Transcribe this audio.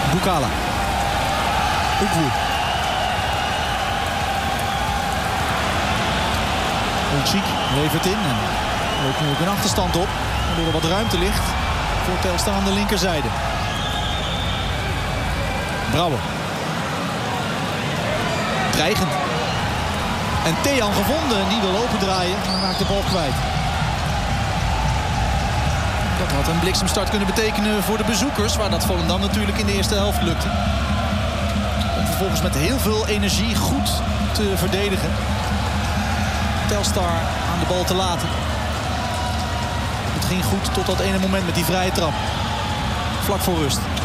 Bukala. Ugwu. Olczyk levert in. En loopt nu ook een achterstand op. Waardoor er wat ruimte ligt voor Telstar aan de linkerzijde. Brouwer. Dreigend. En Thean gevonden. Die wil opendraaien. Maar raakt de bal kwijt. Dat had een bliksemstart kunnen betekenen voor de bezoekers. Waar dat Volendam natuurlijk in de eerste helft lukte. Om vervolgens met heel veel energie goed te verdedigen. Telstar aan de bal te laten. Het ging goed tot dat ene moment met die vrije trap. Vlak voor rust.